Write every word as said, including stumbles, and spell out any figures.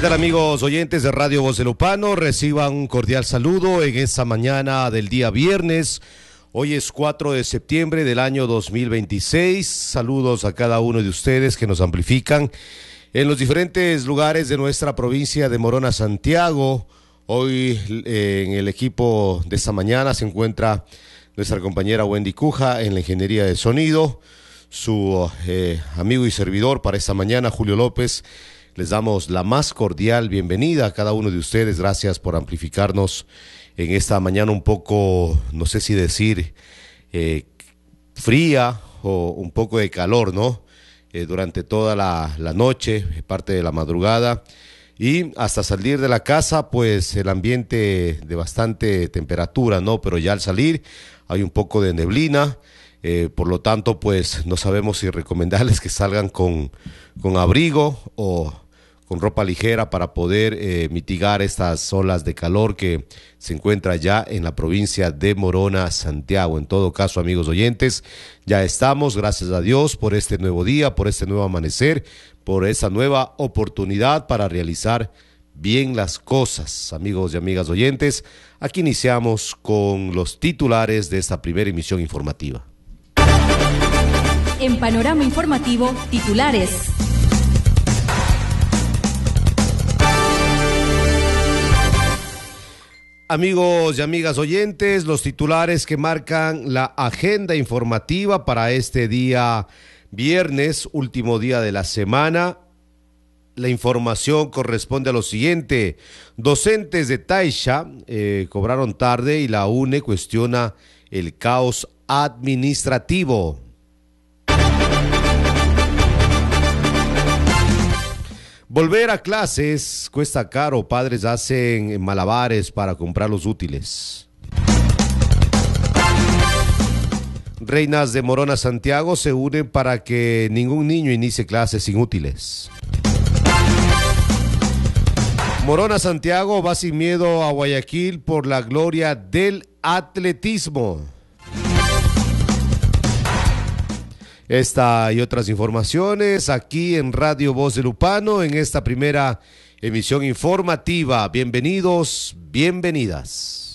tal, amigos oyentes de Radio Voz de Lupano? Reciban un cordial saludo en esta mañana del día viernes. Hoy es cuatro de septiembre del año dos mil veintiséis. Saludos a cada uno de ustedes que nos amplifican en los diferentes lugares de nuestra provincia de Morona, Santiago. Hoy eh, en el equipo de esta mañana se encuentra nuestra compañera Wendy Cuja en la ingeniería de sonido, su eh, amigo y servidor para esta mañana, Julio López. Les damos la más cordial bienvenida a cada uno de ustedes. Gracias por amplificarnos en esta mañana un poco, no sé si decir, eh, fría o un poco de calor, ¿no? Eh, durante toda la, la noche, parte de la madrugada. Y hasta salir de la casa, pues el ambiente de bastante temperatura, ¿no? Pero ya al salir hay un poco de neblina. Eh, por lo tanto, pues no sabemos si recomendarles que salgan con, con abrigo o con ropa ligera para poder eh, mitigar estas olas de calor que se encuentra ya en la provincia de Morona, Santiago. En todo caso, amigos oyentes, ya estamos, gracias a Dios, por este nuevo día, por este nuevo amanecer, por esa nueva oportunidad para realizar bien las cosas. Amigos y amigas oyentes, aquí iniciamos con los titulares de esta primera emisión informativa. En Panorama Informativo, titulares. Amigos y amigas oyentes, los titulares que marcan la agenda informativa para este día viernes, último día de la semana. La información corresponde a lo siguiente: docentes de Taisha eh, cobraron tarde y la U N E cuestiona el caos administrativo. Volver a clases cuesta caro, padres hacen malabares para comprar los útiles. Reinas de Morona, Santiago se unen para que ningún niño inicie clases sin útiles. Morona, Santiago va sin miedo a Guayaquil por la gloria del atletismo. Esta y otras informaciones aquí en Radio Voz de Lupano en esta primera emisión informativa. Bienvenidos, bienvenidas.